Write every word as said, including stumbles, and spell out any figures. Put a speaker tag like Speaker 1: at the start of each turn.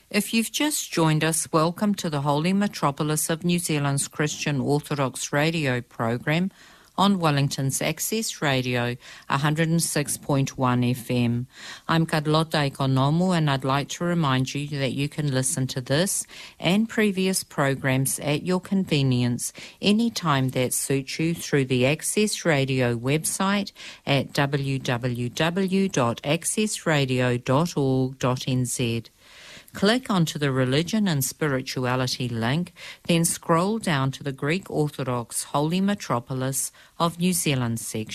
Speaker 1: If you've just joined us, welcome to the Holy Metropolis of New Zealand's Christian Orthodox radio program on Wellington's Access Radio, one hundred six point one F M. I'm Carlota Economo, and I'd like to remind you that you can listen to this and previous programs at your convenience anytime that suits you through the Access Radio website at w w w dot access radio dot org dot n z. Click onto the Religion and Spirituality link, then scroll down to the Greek Orthodox Holy Metropolis of New Zealand section.